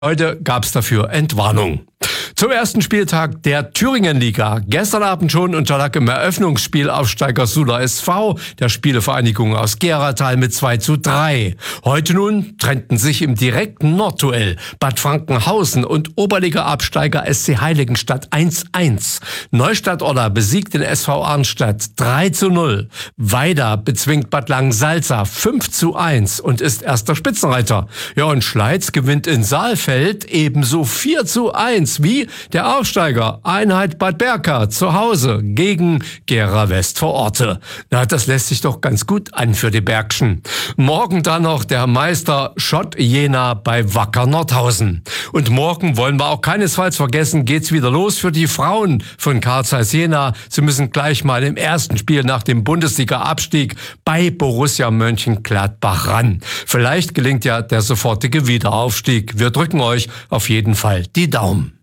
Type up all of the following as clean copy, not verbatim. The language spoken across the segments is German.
Heute gab es dafür Entwarnung. Zum ersten Spieltag der Thüringen-Liga. Gestern Abend schon unterlag im Eröffnungsspiel Aufsteiger Suler SV der Spielevereinigung aus Geratal mit 2:3. Heute nun trennten sich im direkten Nordduell Bad Frankenhausen und Oberliga-Absteiger SC Heiligenstadt 1:1. Neustadt-Odder besiegt den SV Arnstadt 3:0. Weida bezwingt Bad Langensalza 5:1 und ist erster Spitzenreiter. Ja, und Schleiz gewinnt in Saalfeld ebenso 4:1 wie der Aufsteiger Einheit Bad Berka zu Hause gegen Gera West vor Orte. Na, das lässt sich doch ganz gut an für die Bergschen. Morgen dann noch der Meister Schott Jena bei Wacker Nordhausen. Und morgen, wollen wir auch keinesfalls vergessen, geht's wieder los für die Frauen von Carl Zeiss Jena. Sie müssen gleich mal im ersten Spiel nach dem Bundesliga-Abstieg bei Borussia Mönchengladbach ran. Vielleicht gelingt ja der sofortige Wiederaufstieg. Wir drücken euch auf jeden Fall die Daumen.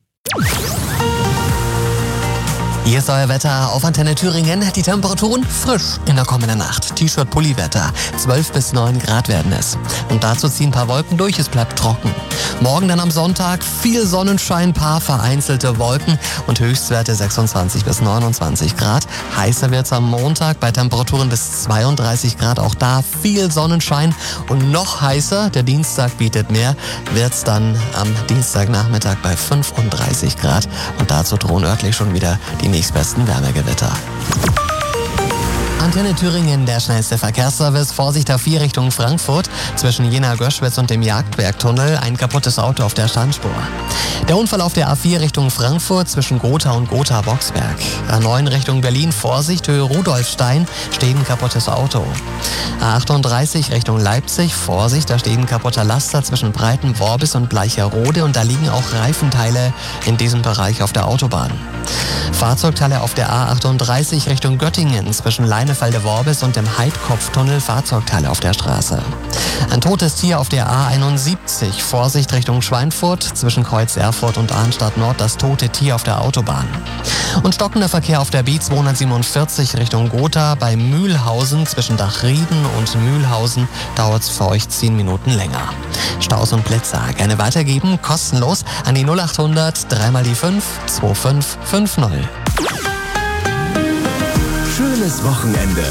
Hier ist euer Wetter auf Antenne Thüringen. Die Temperaturen frisch in der kommenden Nacht. T-Shirt-Pulli-Wetter. 12 bis 9 Grad werden es. Und dazu ziehen ein paar Wolken durch, es bleibt trocken. Morgen dann am Sonntag viel Sonnenschein, paar vereinzelte Wolken und Höchstwerte 26 bis 29 Grad. Heißer wird's am Montag bei Temperaturen bis 32 Grad. Auch da viel Sonnenschein und noch heißer, der Dienstag bietet mehr, wird's dann am Dienstagnachmittag bei 35 Grad. Und dazu drohen örtlich schon wieder die nächstbesten Wärmegewitter. Antenne Thüringen, der schnellste Verkehrsservice. Vorsicht A4 Richtung Frankfurt. Zwischen Jena-Göschwitz und dem Jagdbergtunnel ein kaputtes Auto auf der Standspur. Der Unfall auf der A4 Richtung Frankfurt zwischen Gotha und Gotha-Boxberg. A9 Richtung Berlin. Vorsicht, Höhe Rudolfstein. Steht ein kaputtes Auto. A38 Richtung Leipzig. Vorsicht, da steht ein kaputter Laster zwischen Breitenworbis und Bleicherode. Und da liegen auch Reifenteile in diesem Bereich auf der Autobahn. Fahrzeugteile auf der A38 Richtung Göttingen zwischen Leinefelde-Worbis und dem Heidkopftunnel. Fahrzeugteile auf der Straße. Ein totes Tier auf der A71. Vorsicht Richtung Schweinfurt zwischen Kreuz Erfurt und Arnstadt Nord. Das tote Tier auf der Autobahn. Und stockender Verkehr auf der B247 Richtung Gotha. Bei Mühlhausen zwischen Dachrieden und Mühlhausen dauert es für euch 10 Minuten länger. Staus und Blitzer gerne weitergeben, kostenlos an die 0800 3 die 5 2550. Schönes Wochenende.